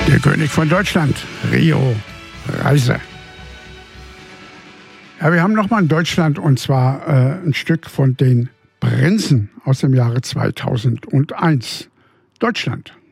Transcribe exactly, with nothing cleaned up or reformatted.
Der König von Deutschland, Rio Reiser. Ja, wir haben nochmal in Deutschland und zwar äh, ein Stück von den Prinzen aus dem Jahre zweitausendeins. Deutschland.